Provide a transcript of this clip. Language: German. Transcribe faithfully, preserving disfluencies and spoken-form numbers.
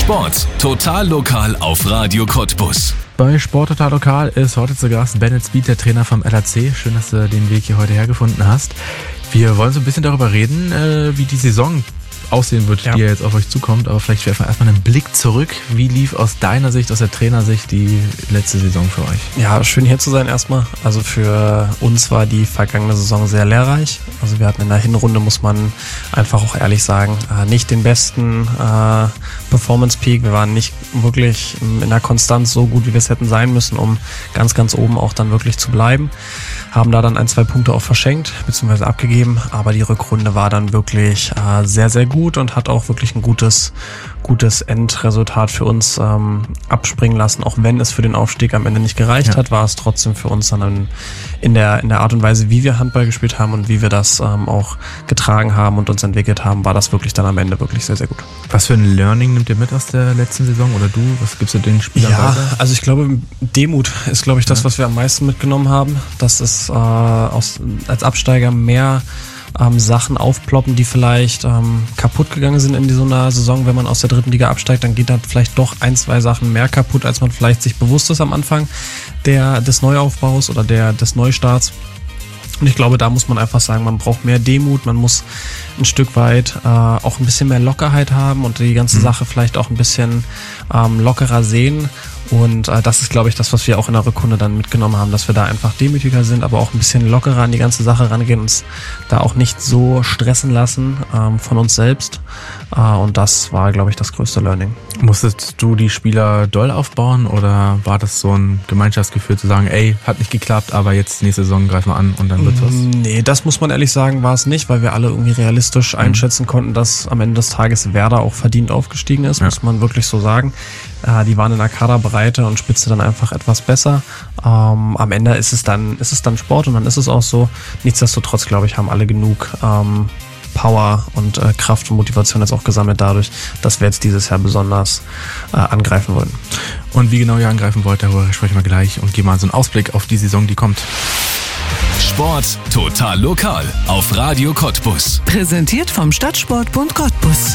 Sport total lokal auf Radio Cottbus. Bei Sport total lokal ist heute zu Gast Bennett Speed, der Trainer vom L A C. Schön, dass du den Weg hier heute hergefunden hast. Wir wollen so ein bisschen darüber reden, wie die Saison aussehen wird, ja. die ja jetzt auf euch zukommt. Aber vielleicht werfen wir erstmal einen Blick zurück. Wie lief aus deiner Sicht, aus der Trainersicht, die letzte Saison für euch? Ja, schön hier zu sein erstmal. Also für uns war die vergangene Saison sehr lehrreich. Also wir hatten in der Hinrunde, muss man einfach auch ehrlich sagen, nicht den besten äh, Performance-Peak. Wir waren nicht wirklich in der Konstanz so gut, wie wir es hätten sein müssen, um ganz, ganz oben auch dann wirklich zu bleiben. Haben da dann ein, zwei Punkte auch verschenkt, beziehungsweise abgegeben. Aber die Rückrunde war dann wirklich äh, sehr, sehr gut und hat auch wirklich ein gutes, gutes Endresultat für uns ähm, abspringen lassen. Auch wenn es für den Aufstieg am Ende nicht gereicht ja. hat, war es trotzdem für uns dann in der, in der Art und Weise, wie wir Handball gespielt haben und wie wir das ähm, auch getragen haben und uns entwickelt haben, war das wirklich dann am Ende wirklich sehr, sehr gut. Was für ein Learning nimmt ihr mit aus der letzten Saison oder du? Was gibst du den Spielern ja, weiter? Also ich glaube, Demut ist, glaube ich, das, ja. was wir am meisten mitgenommen haben. Dass es äh, aus, als Absteiger mehr ähm, Sachen aufploppen, die vielleicht ähm, kaputt gegangen sind in so einer Saison. Wenn man aus der dritten Liga absteigt, dann geht dann vielleicht doch ein, zwei Sachen mehr kaputt, als man vielleicht sich bewusst ist am Anfang der, des Neuaufbaus oder der, des Neustarts. Und ich glaube, da muss man einfach sagen, man braucht mehr Demut, man muss ein Stück weit äh, auch ein bisschen mehr Lockerheit haben und die ganze mhm. Sache vielleicht auch ein bisschen ähm, lockerer sehen. Und äh, das ist, glaube ich, das, was wir auch in der Rückrunde dann mitgenommen haben, dass wir da einfach demütiger sind, aber auch ein bisschen lockerer an die ganze Sache rangehen, uns da auch nicht so stressen lassen ähm, von uns selbst. Äh, und das war, glaube ich, das größte Learning. Musstest du die Spieler doll aufbauen oder war das so ein Gemeinschaftsgefühl zu sagen, ey, hat nicht geklappt, aber jetzt nächste Saison greifen wir an und dann wird's was? Nee, das muss man ehrlich sagen, war es nicht, weil wir alle irgendwie realistisch mhm. einschätzen konnten, dass am Ende des Tages Werder auch verdient aufgestiegen ist, ja. muss man wirklich so sagen. Äh, die waren in der Kaderbreite und Spitze dann einfach etwas besser. Ähm, am Ende ist es dann, ist es dann Sport und dann ist es auch so. Nichtsdestotrotz, glaube ich, haben alle genug ähm, Power und äh, Kraft und Motivation jetzt auch gesammelt dadurch, dass wir jetzt dieses Jahr besonders äh, angreifen wollen. Und wie genau ihr angreifen wollt, darüber sprechen wir gleich und geben mal so einen Ausblick auf die Saison, die kommt. Sport total lokal auf Radio Cottbus. Präsentiert vom Stadtsportbund Cottbus.